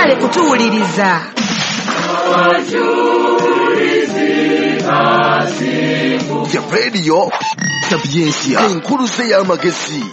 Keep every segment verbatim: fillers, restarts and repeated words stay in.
mwagale kutuwuliriza. Ya radio Sapiensia enkulu z'ey'amagezi.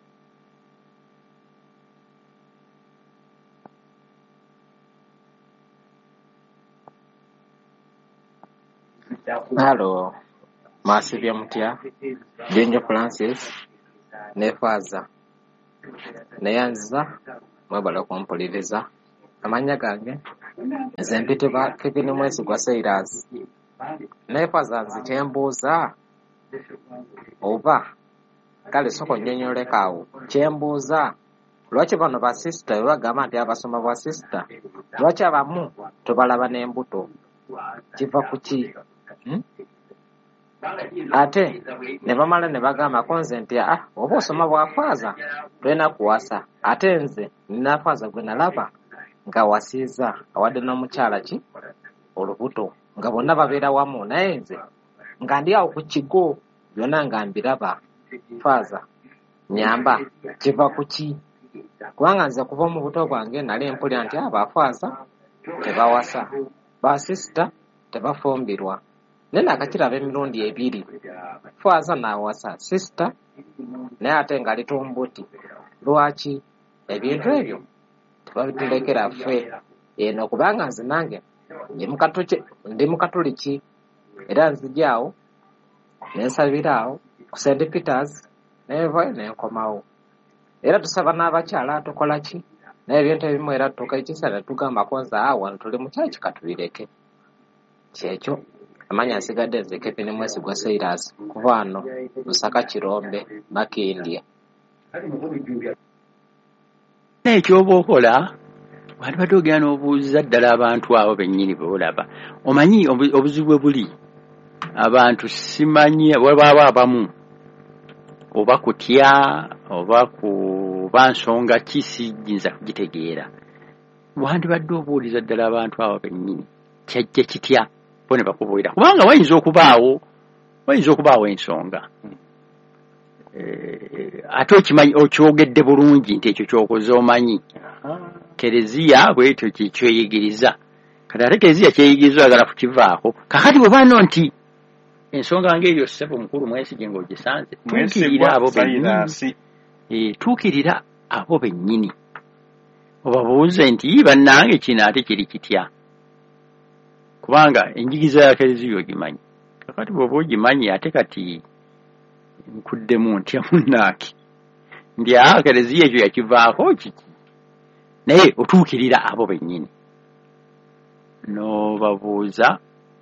Halo, Masivya Mutia, Jenjo Francis, Nefaza, Neyanza, Mwabala Kompuliriza, Amanya gange, Zempite ba Kevin Mwesi kwa Seiras, Nefaza nzitembuza, Oba, kale soko nyonyole kawo, Chembuza, Lwachi bano ba sister, bagamba nti abasoma ba sister, Lwachi abamu tobalaba n'embuto, kiva kuki? Hmm? Ate ne bamala ne bagamba consent ya ah oba osoma bwafaaza twena kuwasa ate nze ninafaaza gwe nalaba nga wasiiza awadde n'omukyala ki olubuto nga bonna babeera wamu naye nze nga ndi awo ku kigo byonna nga mbiraba faaza nyamba kiva ku ki kubanga nze kuva mu buto bwange nali mpulira nti abafaaza tebawasa ba sister tebafumbirwa nena akakiraba emirundi ebiri faaza n'awasa sister naye ate nga litumbuti lwaki ebintu ebyo tebabitulekera ffe eno kubanga nze nange ndi mu katoliki era nzijaawo nensabiraawo ku Saint Peters nevayo nenkomawo era tusaba n'abakyala tukola ki naye ebintu ebimu era tukaikisa ne tugambako nze awo tuli mu kyaki katubireke kyekyo amanya nsigadde nze Kevin Mwesi gwa Seiras kuva wano Lusaka Kirombe Makindye. Ekyoba okola wali badde ogenda n'obuuza ddala abantu abo bennyini beolaba omanyi obuzibu buli abantu simanyi wababa abamu oba kutya oba kuba nsonga ki sijinza kugitegeera wandi badde obuuliza ddala abantu abo bennyini kyajja kitya bone bakubuulira kubanga wayinza okubaawo wayinza okubaawo ensonga ate okimanyi okyogedde bulungi nti ekyo kyokoze omanyi kereziya bwetyo kyeyigiriza kati ate kereziya kyeyigiriza oyagala kukivaako kakati bwebano nti ensonga ng'eyo ssebo mukulu Mwesige ng'ogisanze tuukirira abo bennyini tuukirira abo bennyini obabuuze nti bannange kino ate kiri kitya kubanga enjigiza ya kereziya ogimanyi kakati bw'oba ogimanyi ate kati nkuddemu ntya munnaaki ndi aa kereziya ekyo yakivaako kiki naye otuukirira abo bennyini n'obabuuza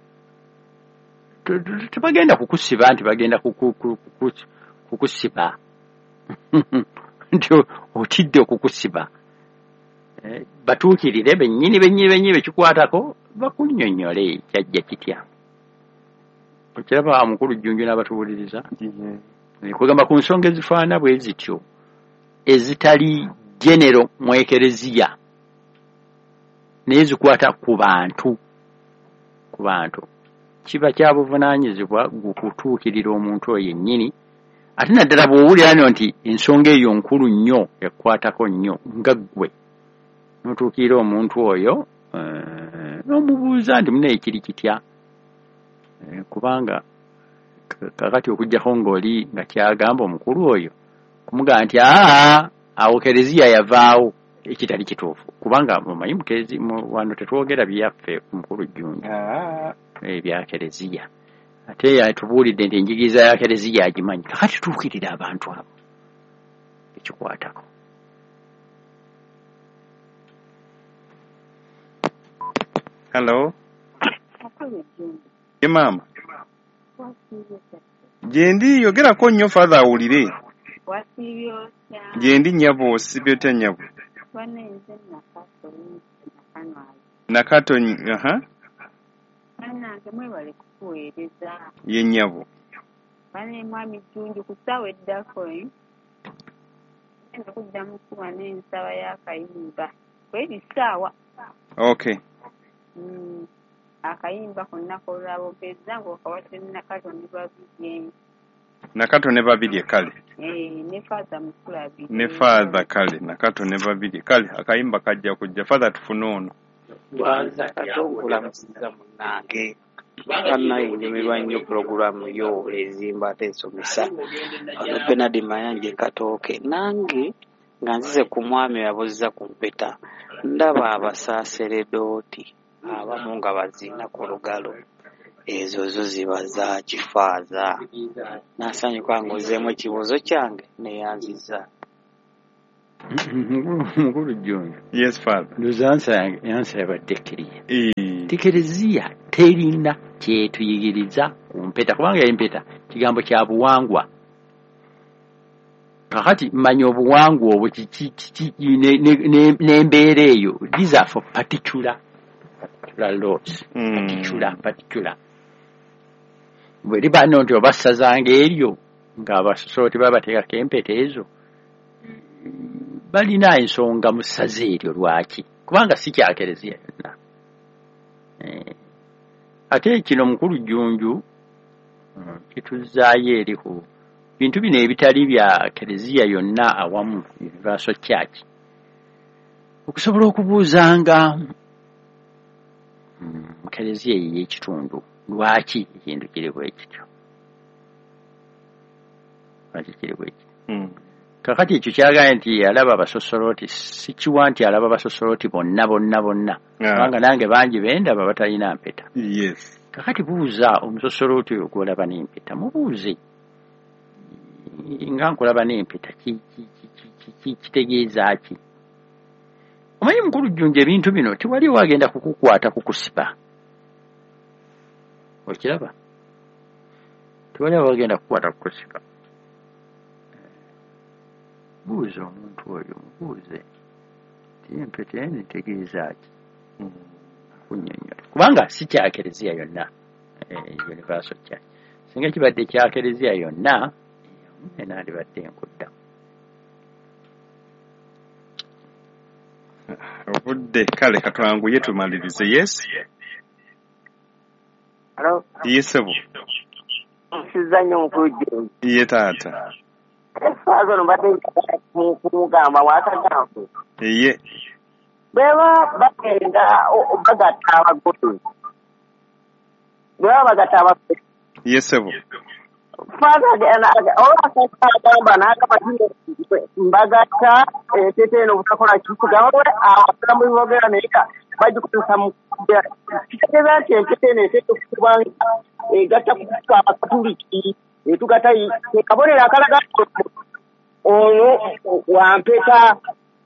tebagenda kukusiba nti bagenda kukusiba nti otidde okukusiba batuukirire bennyini bennyini bennyini bekikwatako bakunnyonnyole kyajja kitya okiraba mukulu Jjunju n'abatuwuliriza kwegamba ku nsonga ezifaana bwe zityo ezitali genero mu ekereziya naye zikwata ku bantu ku bantu kiba kya buvunaanyizibwa gukutuukirira omuntu oyo yennyini ate naddala bw'owulira nyo nti ensonga eyo nkulu nnyo yakwatako nnyo nga ggwe n'otuukirira omuntu oyo n'omubuuza nti munaye kiri kitya kubanga kakati okuggyako ng'oli nga kyagamba omukulu oyo kumugamba nti aa awo kereziya yavaawo ekitali kituufu kubanga mumanyi mukezi wano tetwogera byaffe mukulu Jjunju ebya kereziya ate yatubuulidde nti enjigiriza ya kereziya agimanyi kakati tuukirira abantu abo ekikwatako. Hello. Ye mama. Jendi yogerako nnyo father awulire. Wasibyo kya. Jendi nyabo osibyo tya nyabo. Wane nze nakato nakano. Nakato aha. Ana ngemwe bali kuweereza. Ye nyabo. Wane mwami Jjunju kusawe eddako eh. Enda kuddamu kuba n'ensaba ya kayimba. Kweri sawa. Okay. Mm. Akayimba konna kolabo pezza ng'okawate nakato ndi babiri. Nakato ne babiri kale. Eh, ne father mukulu abiri. Ne father kale, nakato ne babiri kale. Akayimba kajja kujja father tufune ono. Katongulamusiza munnange. Bannaye nyumirwa nnyo pulogulaamu yo ezimba ate ensomesa. Ono Bernard Mayanja Katooke. Nange nga nzize ku mwami yabuzza ku mpeta. Ndaba abasaaseredooti abamu nga bazina ku lugalo. Ezo zo ziba za kifaaza. Nasanyuka nguzeemu ekibuuzo kyange neyanziza. Mukulu John. Yes, father. Luzansa yange yansa yabadde kkiriya. Eh. Tekereziya terina kyetuyigiriza ku mpeta kubanga empeta kigambo kya buwangwa. Kakati mmanyi obuwangwa obwo n'embeera eyo these are for particular particular laws. Mm. Particular particular. Bwe liba nno nti obasazanga eryo ng'abasosooti babateekako empeta ezo balina ensonga mu ssaza eryo lwaki kubanga si kyakereziya yonna. Eh, ate kino mukulu Jjunju kituzaayo eri ku bintu bino ebitali bya kereziya yonna awamu universal church okusobola okubuuzanga mu kereziya ey'ekitundu lwaki ekintu kiri bwe kityo lwaki kiri bwe kityo. Mm. Kakati ekyo kyagambye nti alaba abasosolooti sikiwa nti alaba abasosolooti bonna bonna bonna kubanga nange bangi bendaba batalina mpeta. Yes. Kakati buuza omusosolooti oyo gw'olaba n'empeta mubuuze nga nkulaba n'empeta kitegeeza ki? Omanyi mukulu Jjunju ebintu bino tewali wagenda kukukwata kukusiba. Okiraba? Tewali wagenda kukwata kukusiba. Buuza omuntu oyo mubuuze ti empeta eno etegeeza ki? Kunnyonnyola kubanga si kya kereziya yonna universal church. Singa kibadde kya kereziya yonna enandibadde enkudda. Obudde kale katwanguye tumalirize. Yes. Hello. Yes, ebo. Nsiza nnyo mukulu Jjunju. Ye taata. Esaaza ono mbadde kumugamba waakagambo. Ye. Bweba bagenda bagatta abagoye. Bweba bagatta abagoye. Yes, ebo. Father olwakagamba n'agamba mbagatta entete eno obutakola kikugawe abasalamu bibogera naye bagikutuusa mu kitegeeza nti entete eno entete okukubanga egatta kutuka abakatuliki etugata kabonero akalaga ono wampeta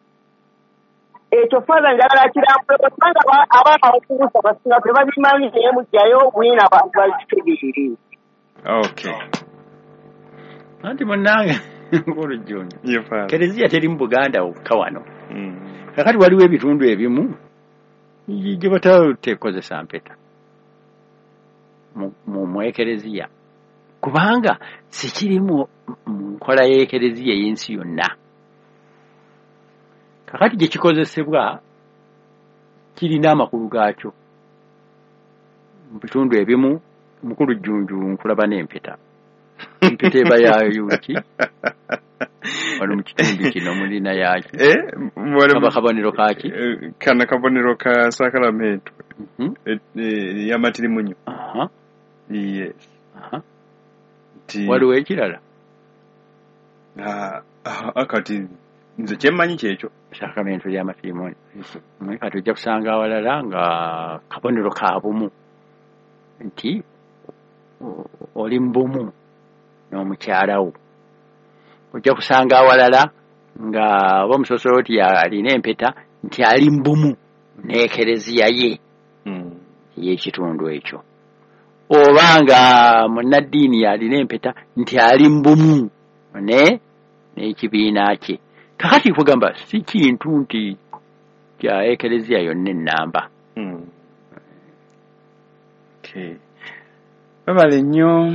ekyo Father njagala kirambule kubanga abaana okubuusa basinga tebabimanyi naye mujjayo bwina bakitegeere. Okay. Anti munnange mukulu Jjunju. Ye father. Kereziya teri mu Buganda wokka wano. Mm. Kakati waliwo ebitundu ebimu gye batatekozesa mpeta mu mwekereziya kubanga sikirimu mu nkola y'ekereziya y'ensi yonna. Kakati gye kikozesebwa kirina amakulu gaakyo. Mu bitundu ebimu mukulu Jjunju nkulaba n'empeta. Empeta eba yaayo ki? Wano mu kitundu kino mulina yaaki. Eh, kaba kabonero kaaki? Kana kabonero ka Sacramento. Mhm. Eh, ya matirimunyu. Aha. Yes. Aha. Ti. Waliwo ekirala? Ah, akati nze kyemmanyi kyekyo. Sacramento lya matirimunyu. Mwe kati ojja kusanga awalala nga kabonero ka bumu. Nti oli mbumu n'omukyala wo. Ojja kusanga awalala nga omusosolooti alina empeta nti ali mbumu n'ekereziya ye y'ekitundu ekyo. Oba nga munnaddiini alina empeta nti ali mbumu ne n'ekibiina kye. Kakati kugamba si kintu nti kya ekereziya yonna ennamba. Okay. Babale nnyo.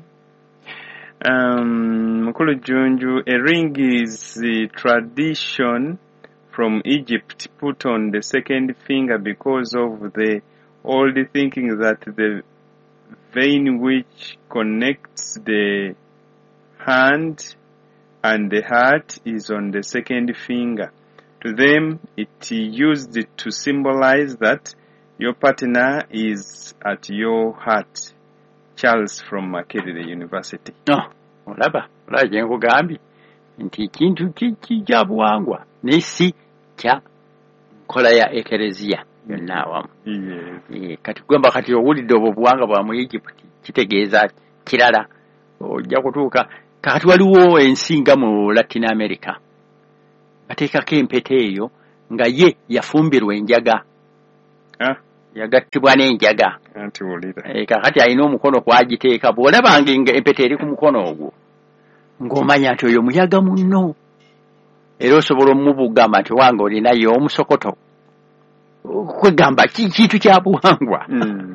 Um, Mukulu Jjunju, a ring is the tradition from Egypt put on the second finger because of the old thinking that the vein which connects the hand and the heart is on the second finger. To them, it used to symbolize that your partner is at your heart. Charles from Makerere University. No, olaba, olaba gye nkugambye nti ekintu kijja buwangwa n'esi kya nkola ya ekereziya yonna awamu. Yes. Kati gwemba kati owulidde obwo buwanga bwa mu Egypt kitegeeza kirala ojja kutuuka kati waliwo ensinga mu Latin America bateekako empeta eyo nga ye yafumbirwa enjaga Ah, yagattibwa n'enjaga anti wulira. e, kakati alina omukono kwagiteeka bw'olabanga empeta eri ku mukono ogwo ng'omanya nti oyo muyaga munno era osobola omubugamba nti wange olinayo omusokoto kwegamba kintu kya buwangwa. Mm.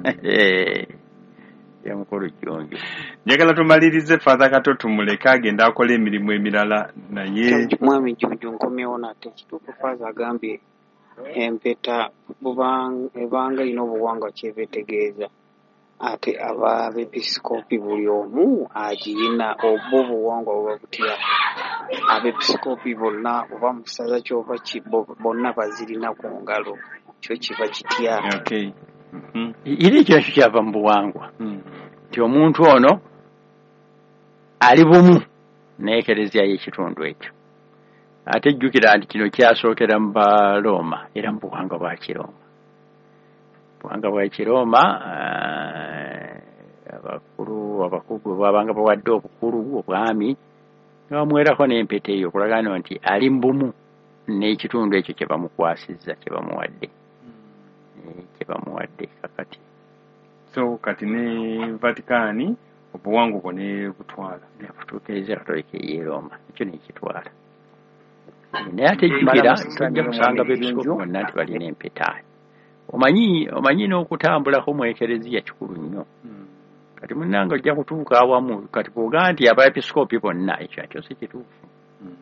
ya mukolo jjonjo Njagala tumalirize Father Kato tumuleke agenda akola emirimu emirala naye. Mwami Jjunju nkomyewo nate kituufu Faaza agambye empeta bubanga ebanga ino obuwangwa kyebetegeeza ate aba abepisikoopi buli omu agirina oba obuwangwa buba butya. Abepisikoopi bonna oba mu kisaza ky'oba ki bo- bonna bazirina ku ngalo kyo kiba kitya. Okay. Mhm. iri ekyo ekyo kyava mu buwangwa Mm. nti omuntu ono ali bumu n'ekereziya y'ekitundu ekyo ate jjukira nti kino kyasookera mu Baroma era mu buwangwa bwa Kiroma. Buwangwa bwa Kiroma ah, abakulu abakulu babanga bawadde obukulu obwami nga bamuwerako n'empeta eyo okulagana nti ali mu bumu n'ekitundu ekyo kye bamukwasizza kye bamuwadde Eh, kye bamuwadde kakati So kati ne Vatican obuwangu bone butwala. yakutuukiriza katolika ey'e Roma ekyo nekitwala naye ate jjukira tojja kusanga beepisikoopi bonna nti balina empeta. Omanyi omanyi n'okutambulako mu ekereziya kikulu nnyo. Mm. Kati munnange ojja kutuuka awamu kati bw'ogamba nti abeepisikoopi bonna ekyo nakyo si kituufu. Mm.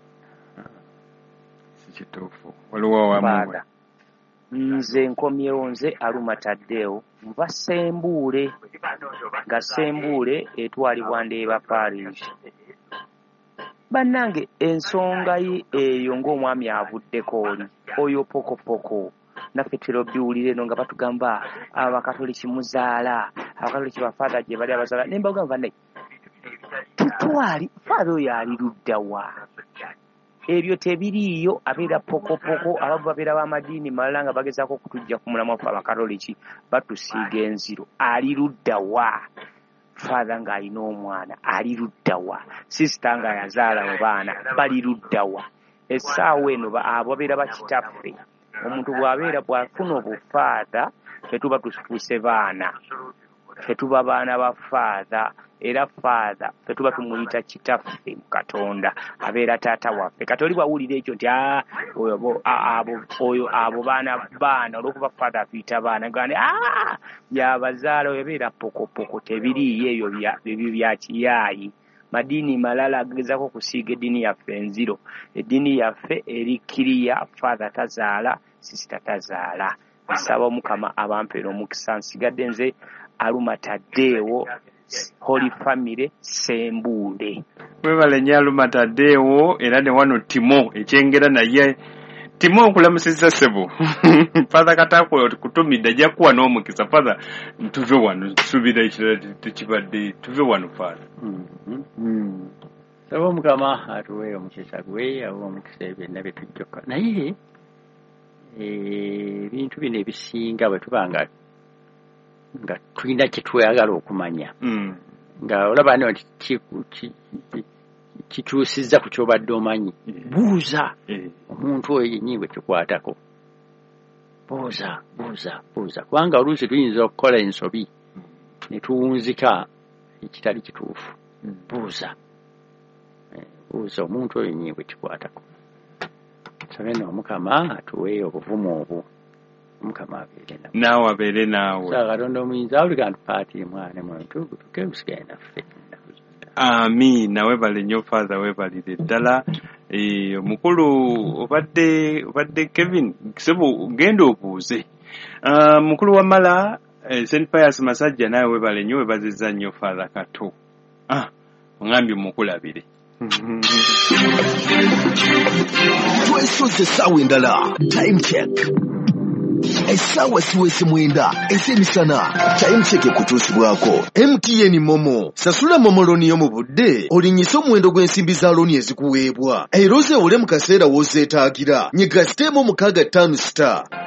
Si kituufu. Waliwo awamu. Father, nze nkomyewo nze Aluma Taddewo nva Ssembuule nga Ssembuule etwalibwa Ndeeba parish. Bannange ensonga ye eyo ng'omwami avuddeko oli oyo pokopoko naffe tulobiwulire eno nga batugamba abakatoliki muzaala abakatoliki bafaada gye bali abazaala ne mbagamba naye tutwali faada oyo ali ludda wa ebyo tebiriiyo abeera pokopoko abavu babeera b'amadiini malala nga bagezaako okutujja ku mulamwa ffe abakatoliki batusiiga enziro ali ludda wa faada ng'alina omwana ali ludda wa sisita nga yazaala baana bali ludda wa essaawa eno abo babeera bakitaffe omuntu bw'abeera bw'afuna obufaada ffe tuba tufuuse baana ffe tuba baana ba faada era faada ffe tuba tumuyita kitaffe mu Katonda abeera taata waffe kati oli bw'awulira ekyo nti oyo abo baana baana olw'okuba faada atuyita baana gane yabazaala oyo abeera pokopoko tebiriiyo ebyo ebyo bya kiyaayi madiini malala agezaako okusiiga eddiini yaffe enziro eddiini yaffe erikkiriya faada tazaala sisita tazaala nsaba Omukama abampeera omukisa nsigadde nze Aluma Taddewo Holy Family Ssembuule. Webale nnyo Aluma Taddewo era ne wano Timo ekyengera naye Timo nkulamusizza ssebo. Father Katako kutumidde ajja kuwa n'omukisa Father tuve wano tusuubira ekirala tekibadde tuve wano Father. Saba Omukama atuwe omukisa gwe awa omukisa byonna bye tujjako naye ebintu bino ebisinga bwe tuba nga nga tulina kye twagala okumanya nga olaba nti kituusizza ku kyobadde omanyi buuza omuntu oyo yennyini bwe kikwatako buuza buuza buuza kubanga oluusi tuyinza okukola ensobi ne tuwunzika ekitali kituufu buuza buuza omuntu oyo yennyini bwe kikwatako sabe no Omukama atuwe obuvumu obwo Omukama abeere naffe naawe abeere naawe Katonda omuyinza awulika ntupaatire mwana muntu tukebusigaye naffe amiina webale nnyo Father webalire ddala omukulu obadde obadde Kevin kisebo genda obuuze mukulu wa mala Saint Pius Masajja nawe webale nnyo webazizza nnyo Father Kato ongambye mukulabire. Twesoze essaawa endala. Time check. Essaawa siwese mwenda ez'emisana. Time check kutuusibwako M T N Momo. Sasula Momo looni yo mu budde olinnyise omuwendo gw'ensimbi za looni ezikuweebwa. Era ozeewole mu kaseera w'ozeetaagira. Nyiga siteemu mukaaga ttaano star.